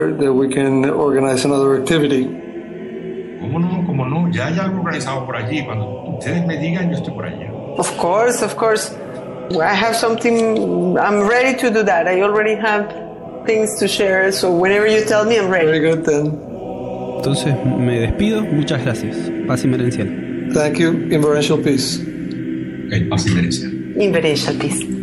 that we can organize another activity. ¿Cómo no? ¿Cómo no? Ya hay algo organizado por allí. Cuando ustedes me digan, yo estoy por allá. Of course, of course. I have something, I'm ready to do that. I already have things to share, so whenever you tell me, I'm ready. Very good then. Entonces me despido. Muchas gracias. Paz inverencial. Thank you. Inverential peace. Ok, paz inverencial. Inverential peace.